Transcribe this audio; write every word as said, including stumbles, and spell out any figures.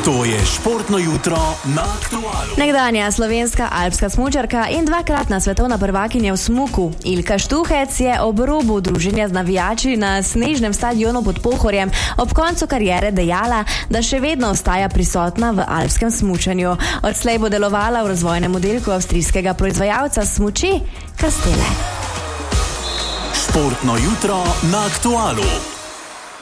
To je športno jutro na Aktualu. Nekdanja slovenska alpska smučarka in dvakratna svetovna prvakinja v smuku Ilka Štuhec je ob robu druženja z navijači na snežnem stadionu pod Pohorjem ob koncu kariere dejala, da še vedno ostaja prisotna v alpskem smučanju. Odslej bo delovala v razvojnem oddelku avstrijskega proizvajalca smuči Castelle. Športno jutro na Aktualu.